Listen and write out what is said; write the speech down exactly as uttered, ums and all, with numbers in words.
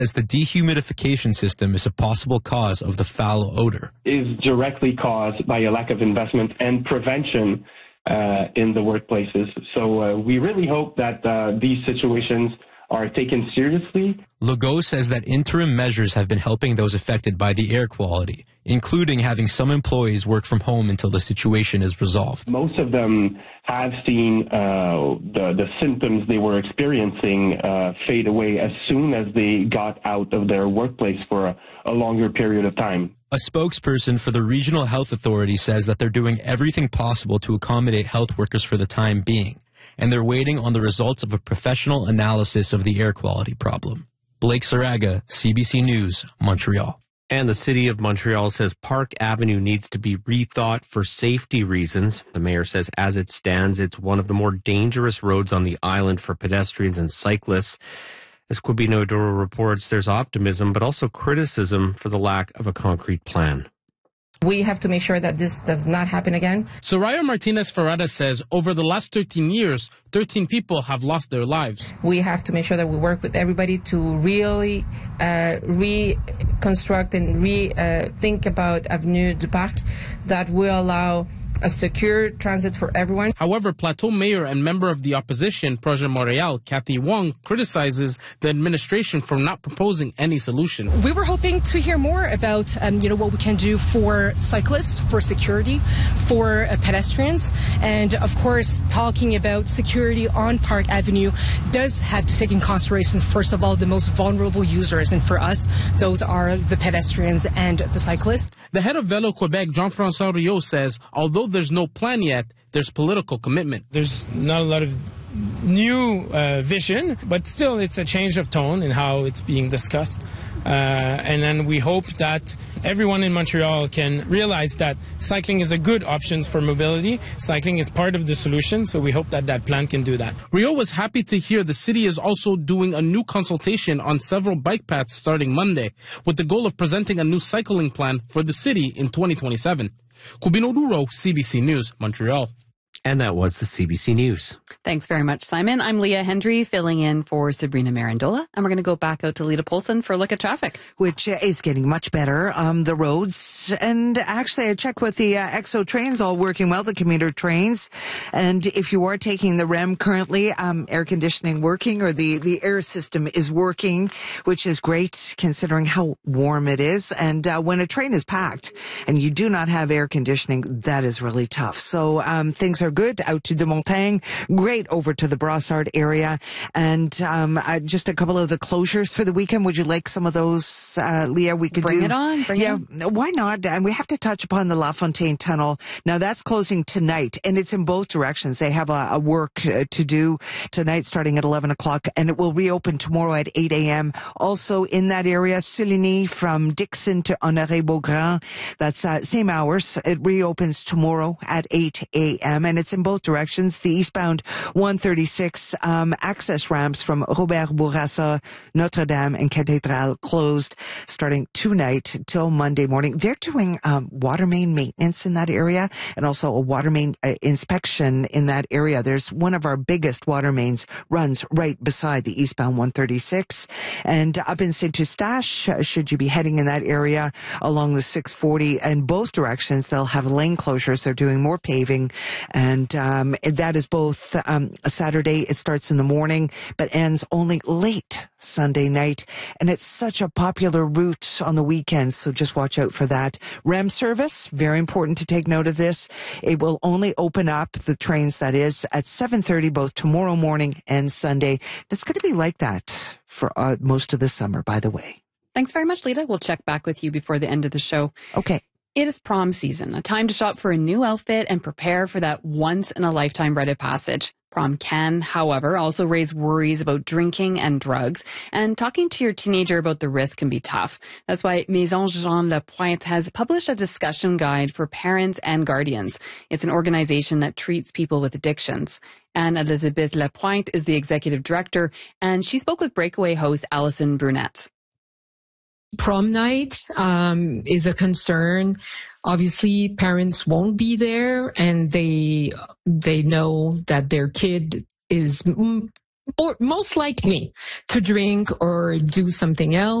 as the dehumidification system is a possible cause of the foul odor. Is directly caused by a lack of investment and prevention uh, in the workplaces. So uh, we really hope that uh, these situations are taken seriously. Legault says that interim measures have been helping those affected by the air quality, including having some employees work from home until the situation is resolved. Most of them have seen uh, the, the symptoms they were experiencing uh, fade away as soon as they got out of their workplace for a, a longer period of time. A spokesperson for the Regional Health Authority says that they're doing everything possible to accommodate health workers for the time being, and they're waiting on the results of a professional analysis of the air quality problem. Blake Saraga, C B C News, Montreal. And the City of Montreal says Park Avenue needs to be rethought for safety reasons. The mayor says as it stands, it's one of the more dangerous roads on the island for pedestrians and cyclists. As Quibino Duro reports, there's optimism, but also criticism for the lack of a concrete plan. We have to make sure that this does not happen again. Soraya Martinez Ferrada says over the last thirteen years, thirteen people have lost their lives. We have to make sure that we work with everybody to really uh, reconstruct and re-think uh, about Avenue du Parc that will allow a secure transit for everyone. However, Plateau Mayor and member of the opposition, Projet Montréal, Cathy Wong, criticizes the administration for not proposing any solution. We were hoping to hear more about, um, you know, what we can do for cyclists, for security, for uh, pedestrians, and of course, talking about security on Park Avenue does have to take in consideration, first of all, the most vulnerable users, and for us, those are the pedestrians and the cyclists. The head of Velo Quebec, Jean-François Riot, says although there's no plan yet, there's political commitment. There's not a lot of new uh, vision, but still it's a change of tone in how it's being discussed. Uh, and then we hope that everyone in Montreal can realize that cycling is a good option for mobility. Cycling is part of the solution, so we hope that that plan can do that. Riot was happy to hear the city is also doing a new consultation on several bike paths starting Monday, with the goal of presenting a new cycling plan for the city in twenty twenty-seven. Quibino Duro, C B C News, Montreal. And that was the C B C News. Thanks very much, Simon. I'm Leah Hendry, filling in for Sabrina Marandola. And we're going to go back out to Lita Polson for a look at traffic. Which is getting much better. Um, the roads. And actually, I checked with the uh, X O trains, all working well, the commuter trains. And if you are taking the R E M currently, um, air conditioning working, or the, the air system is working, which is great considering how warm it is. And uh, when a train is packed and you do not have air conditioning, that is really tough. So um, things are good out to De Montagne, great over to the Brossard area, and um, uh, just a couple of the closures for the weekend. Would you like some of those, uh, Leah? We could bring do it on. Bring yeah, it. Why not? And we have to touch upon the La Fontaine Tunnel. Now that's closing tonight, and it's in both directions. They have a, a work uh, to do tonight, starting at eleven o'clock, and it will reopen tomorrow at eight a.m. Also in that area, Suligny from Dixon to Honoré Beaugrand. That's uh, same hours. It reopens tomorrow at eight a.m. and it's in both directions. The eastbound one thirty-six um, access ramps from Robert Bourassa, Notre Dame, and Cathédrale closed starting tonight till Monday morning. They're doing um, water main maintenance in that area, and also a water main uh, inspection in that area. There's one of our biggest water mains runs right beside the eastbound one thirty-six, and up in Saint Eustache, uh, should you be heading in that area along the six forty in both directions, they'll have lane closures. They're doing more paving, and um, that is both um, a Saturday. It starts in the morning, but ends only late Sunday night. And it's such a popular route on the weekends, so just watch out for that. R E M service, very important to take note of this. It will only open up, the trains that is, at seven thirty both tomorrow morning and Sunday. It's going to be like that for uh, most of the summer, by the way. Thanks very much, Lita. We'll check back with you before the end of the show. Okay. It is prom season, a time to shop for a new outfit and prepare for that once-in-a-lifetime rite of passage. Prom can, however, also raise worries about drinking and drugs, and talking to your teenager about the risk can be tough. That's why Maison Jean Lapointe has published a discussion guide for parents and guardians. It's an organization that treats people with addictions. Anne Elizabeth Lapointe is the executive director, and she spoke with Breakaway host Alison Brunette. Prom night um, is a concern. Obviously, parents won't be there, and they they know that their kid is or most likely to drink or do something else.